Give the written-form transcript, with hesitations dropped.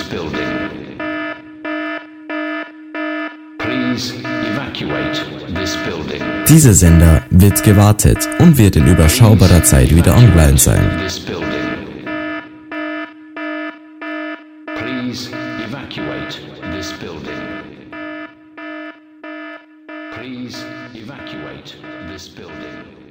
building. Please evacuate this building. Dieser Sender wird gewartet und wird in überschaubarer Zeit wieder online sein. Please evacuate this building. Please evacuate this building.